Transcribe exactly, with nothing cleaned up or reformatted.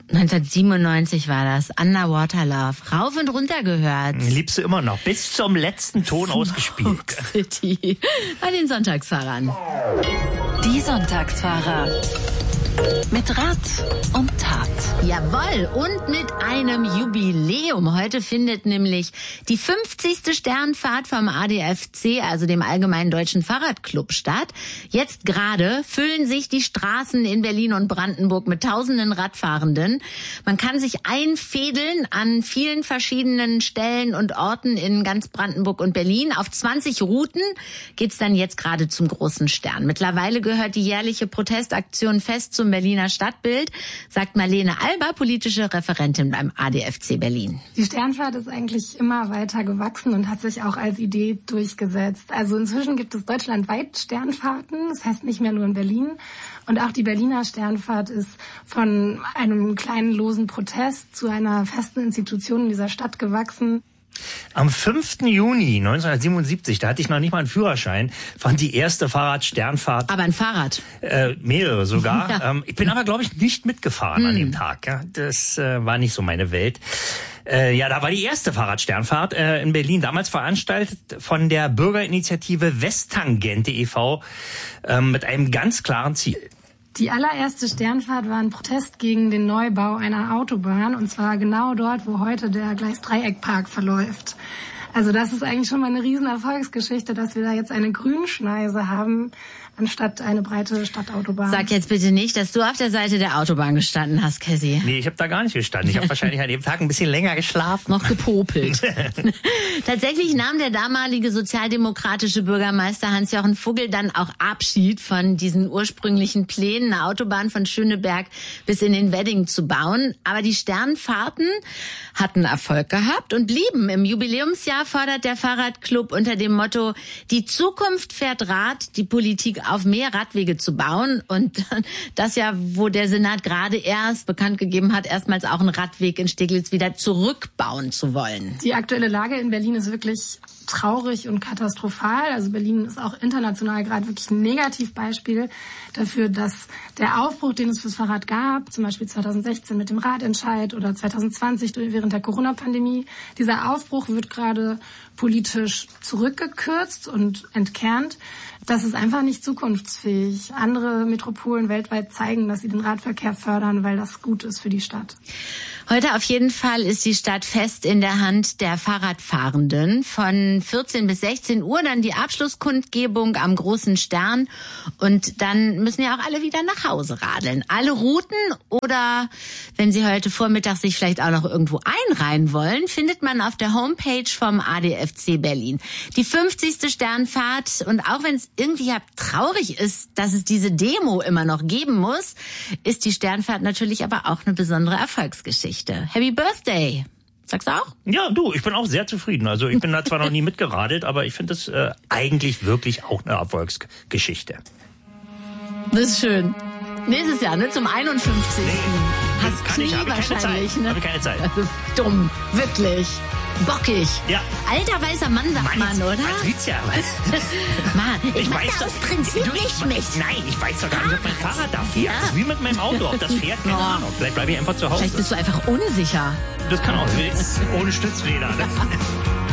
neunzehnhundertsiebenundneunzig war das. Underwater Love. Rauf und runter gehört. Liebst du immer noch. Bis zum letzten Ton Smoke ausgespielt. City. Bei den Sonntagsfahrern. Die Sonntagsfahrer. Mit Rat und Tat. Jawohl, und mit einem Jubiläum. Heute findet nämlich die fünfzigste Sternfahrt vom A D F C, also dem Allgemeinen Deutschen Fahrradclub, statt. Jetzt gerade füllen sich die Straßen in Berlin und Brandenburg mit tausenden Radfahrenden. Man kann sich einfädeln an vielen verschiedenen Stellen und Orten in ganz Brandenburg und Berlin. Auf zwanzig Routen geht's dann jetzt gerade zum großen Stern. Mittlerweile gehört die jährliche Protestaktion fest zum Berliner Stadtbild, sagt Marlene Alber, politische Referentin beim A D F C Berlin. Die Sternfahrt ist eigentlich immer weiter gewachsen und hat sich auch als Idee durchgesetzt. Also inzwischen gibt es deutschlandweit Sternfahrten, das heißt nicht mehr nur in Berlin. Und auch die Berliner Sternfahrt ist von einem kleinen losen Protest zu einer festen Institution in dieser Stadt gewachsen. Am fünften Juni neunzehnhundertsiebenundsiebzig, da hatte ich noch nicht mal einen Führerschein, fand die erste Fahrradsternfahrt. Aber ein Fahrrad? Äh, mehrere sogar. Ja. Ähm, ich bin aber, glaube ich, nicht mitgefahren hm. an dem Tag. Ja. Das äh, war nicht so meine Welt. Äh, ja, da war die erste Fahrradsternfahrt äh, in Berlin, damals veranstaltet von der Bürgerinitiative Westtangente e V äh, mit einem ganz klaren Ziel. Die allererste Sternfahrt war ein Protest gegen den Neubau einer Autobahn, und zwar genau dort, wo heute der Gleis-Dreieck-Park verläuft. Also das ist eigentlich schon mal eine riesen Erfolgsgeschichte, dass wir da jetzt eine Grünschneise haben, anstatt eine breite Stadtautobahn. Sag jetzt bitte nicht, dass du auf der Seite der Autobahn gestanden hast, Cassie. Nee, ich habe da gar nicht gestanden. Ich habe wahrscheinlich an dem Tag ein bisschen länger geschlafen. Noch gepopelt. Tatsächlich nahm der damalige sozialdemokratische Bürgermeister Hans-Jochen Vogel dann auch Abschied von diesen ursprünglichen Plänen, eine Autobahn von Schöneberg bis in den Wedding zu bauen. Aber die Sternfahrten hatten Erfolg gehabt und blieben. Im Jubiläumsjahr fordert der Fahrradclub unter dem Motto, die Zukunft fährt Rad, die Politik auf mehr Radwege zu bauen. Und das ja, wo der Senat gerade erst bekannt gegeben hat, erstmals auch einen Radweg in Steglitz wieder zurückbauen zu wollen. Die aktuelle Lage in Berlin ist wirklich traurig und katastrophal. Also Berlin ist auch international gerade wirklich ein Negativbeispiel dafür, dass der Aufbruch, den es fürs Fahrrad gab, zum Beispiel zweitausendsechzehn mit dem Radentscheid oder zweitausendzwanzig während der Corona-Pandemie, dieser Aufbruch wird gerade politisch zurückgekürzt und entkernt. Das ist einfach nicht zukunftsfähig. Andere Metropolen weltweit zeigen, dass sie den Radverkehr fördern, weil das gut ist für die Stadt. Heute auf jeden Fall ist die Stadt fest in der Hand der Fahrradfahrenden. Von vierzehn bis sechzehn Uhr dann die Abschlusskundgebung am Großen Stern. Und dann müssen ja auch alle wieder nach Hause radeln. Alle Routen oder, wenn Sie heute Vormittag sich vielleicht auch noch irgendwo einreihen wollen, findet man auf der Homepage vom A D F C Berlin. Die fünfzigste Sternfahrt. Und auch wenn es irgendwie ja traurig ist, dass es diese Demo immer noch geben muss, ist die Sternfahrt natürlich aber auch eine besondere Erfolgsgeschichte. Happy Birthday! Sagst du auch? Ja, du, ich bin auch sehr zufrieden. Also ich bin da zwar noch nie mitgeradelt, aber ich finde das äh, eigentlich wirklich auch eine Erfolgsgeschichte. Das ist schön. Nächstes Jahr, ne? Zum einundfünfzigsten Nee, Hast kann Knie ich, habe ich keine wahrscheinlich, Zeit. ne? Habe ich keine Zeit. Also, dumm, wirklich. Bockig. Ja. Alter weißer Mann, sagt man, oder? Patricia. Mann, ich, ich weiß doch, aus Prinzip du, nicht mit. Nein, ich weiß doch gar nicht, ob mein Fahrrad da fährt. Das ist wie mit meinem Auto, ob das fährt, keine Ja. Ahnung. Vielleicht bleibe ich einfach zu Hause. Vielleicht bist du einfach unsicher. Das kann auch, ohne Stützräder. Ne?